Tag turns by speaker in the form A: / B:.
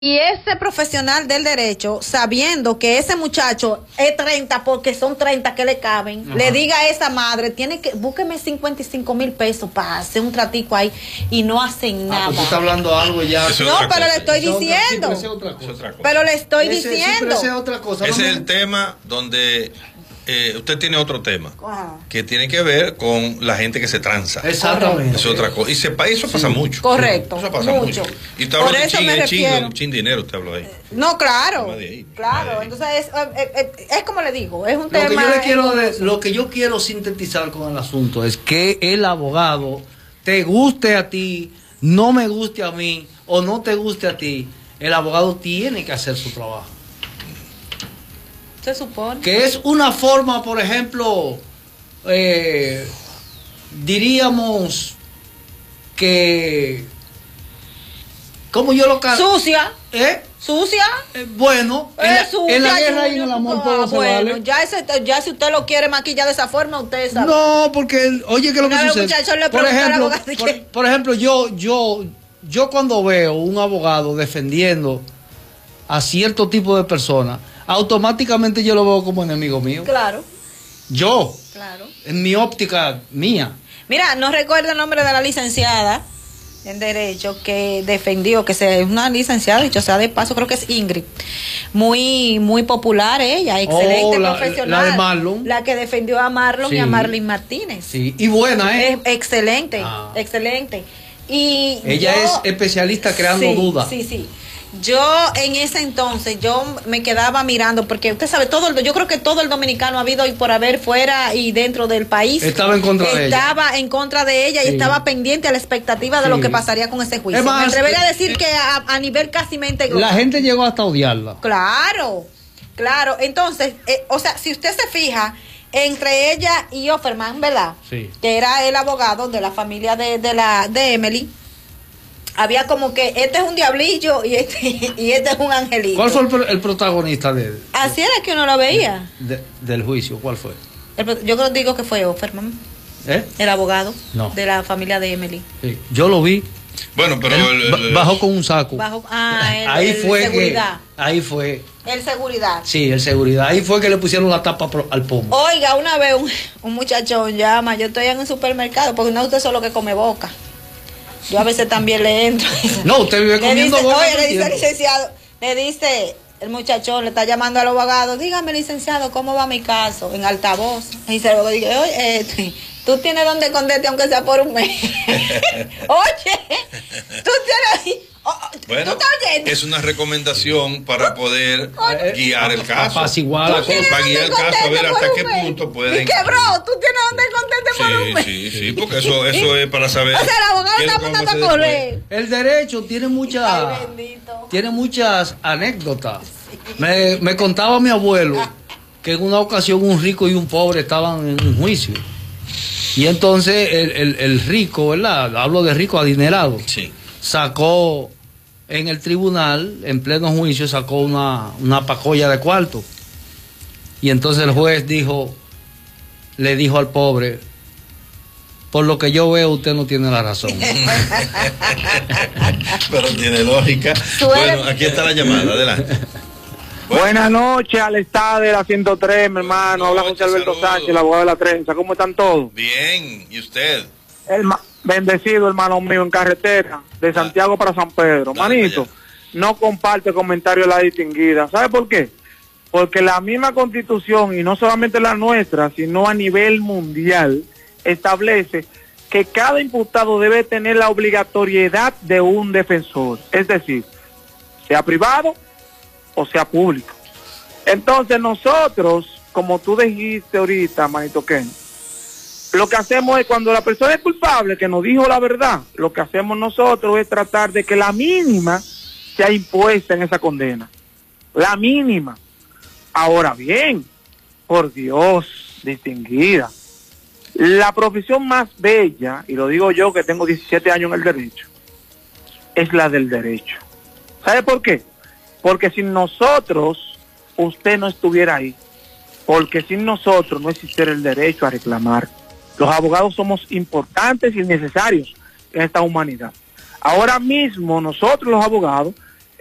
A: Y ese profesional del derecho, sabiendo que ese muchacho es 30, porque son 30 que le caben, le diga a esa madre, búsqueme 55,000 pesos para hacer un tratico ahí, y no hacen nada.
B: Pues tú estás hablando algo ya.
A: No, pero le estoy diciendo. Pero le estoy diciendo.
C: Ese es el tema donde usted tiene otro tema que tiene que ver con la gente que se tranza.
B: Exactamente.
C: Es otra cosa. Y eso pasa mucho.
A: Correcto.
C: Eso pasa mucho. Y usted habla de chin dinero, usted habló ahí.
A: No, claro. Claro. Entonces es como le digo, es un tema.
B: Lo que yo quiero sintetizar con el asunto es que el abogado, te guste a ti, no me guste a mí, o no te guste a ti, el abogado tiene que hacer su trabajo.
A: Se supone
B: que es una forma, por ejemplo, diríamos que, ¿cómo yo lo
A: sucia? ¿Sucia?
B: Bueno, en la guerra y en el amor todo se vale.
A: Ya si usted lo quiere maquillar de esa forma, usted sabe.
B: No, porque, oye, ¿qué es lo que sucede? Por ejemplo, yo cuando veo un abogado defendiendo a cierto tipo de personas, automáticamente yo lo veo como enemigo mío.
A: Claro.
B: Claro. En mi óptica mía.
A: Mira, no recuerdo el nombre de la licenciada en Derecho que defendió, que es una licenciada, dicho sea de paso, creo que es Ingrid. Muy popular ella, excelente profesional.
B: La de Marlon.
A: La que defendió a Marlon y a Marlene Martínez.
B: Sí, y buena,
A: Es excelente, excelente. Y
B: ella es especialista creando dudas.
A: Sí. Yo en ese entonces, yo me quedaba mirando, porque usted sabe, yo creo que todo el dominicano ha habido y por haber fuera y dentro del país
B: estaba en contra de ella.
A: Y estaba pendiente a la expectativa de lo que pasaría con ese juicio. Me atrevería a decir que a nivel casi mente global.
B: La gente llegó hasta odiarla.
A: Claro. Entonces, o sea, si usted se fija, entre ella y Offerman, ¿verdad?
B: Sí.
A: Que era el abogado de la familia de Emily. Había como que este es un diablillo y este es un angelito.
B: ¿Cuál fue el protagonista de
A: así era que uno lo veía?
B: Del juicio, ¿cuál fue?
A: Yo digo que fue Offerman. El abogado de la familia de Emily.
B: Sí, yo lo vi.
C: Bueno, pero
B: bajó con un saco.
A: Ahí fue seguridad.
B: Ahí fue.
A: El seguridad.
B: Sí, el seguridad. Ahí fue que le pusieron la tapa al pomo.
A: Oiga, una vez un muchachón llama, yo estoy en un supermercado, porque no usted solo que come boca. Yo a veces también le entro.
B: No, usted vive comiendo boca.
A: Oye, le dice al licenciado, le dice el muchachón, le está llamando al abogado, dígame, licenciado, ¿cómo va mi caso? En altavoz. Y dice el abogado, oye, tú tienes donde esconderte aunque sea por un mes. Oye, tú tienes...
C: Bueno,
A: ¿tú estás oyendo?
C: Es una recomendación para poder guiar el caso.
B: Para
C: guiar el caso, a ver hasta qué punto pueden.
A: ¿Y qué, bro? ¿Tú tienes donde esconderte por un mes?
C: Sí, porque eso es para saber.
A: O sea, el abogado está mandando a correr.
B: El derecho tiene muchas anécdotas. Me contaba mi abuelo que en una ocasión un rico y un pobre estaban en un juicio. Y entonces el rico, ¿verdad? Hablo de rico adinerado.
C: Sí.
B: Sacó en el tribunal, en pleno juicio, sacó una pacolla de cuarto. Y entonces el juez le dijo al pobre, por lo que yo veo, usted no tiene la razón.
C: Pero tiene lógica. Bueno, aquí está la llamada, adelante.
D: Buenas noches al estado de la 103, mi hermano. Habla José Alberto Sánchez, el abogado de la trenza. ¿Cómo están todos?
C: Bien, ¿y usted?
D: Bendecido, hermano mío, en carretera de Santiago para San Pedro. Manito, no comparte comentarios de la distinguida. ¿Sabe por qué? Porque la misma Constitución, y no solamente la nuestra, sino a nivel mundial, establece que cada imputado debe tener la obligatoriedad de un defensor. Es decir, sea privado o sea público. Entonces nosotros, como tú dijiste ahorita, manito Ken, lo que hacemos es, cuando la persona es culpable, que nos dijo la verdad, lo que hacemos nosotros es tratar de que la mínima sea impuesta en esa condena. La mínima. Ahora bien, por Dios, distinguida, la profesión más bella, y lo digo yo que tengo 17 años en el derecho, es la del derecho. ¿Sabe por qué? Porque sin nosotros, usted no estuviera ahí. Porque sin nosotros no existiera el derecho a reclamar. Los abogados somos importantes y necesarios en esta humanidad. Ahora mismo nosotros los abogados